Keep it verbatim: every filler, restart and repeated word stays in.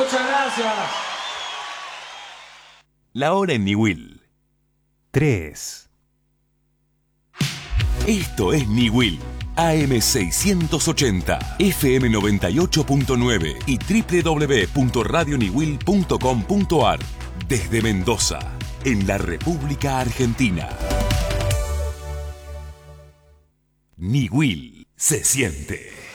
Muchas gracias. La hora en Niwil. tres. Esto es Niwil. A M seiscientos ochenta, F M noventa y ocho punto nueve y doble u doble u doble u punto radio niwil punto com punto ar. Desde Mendoza, en la República Argentina. Niwil se siente.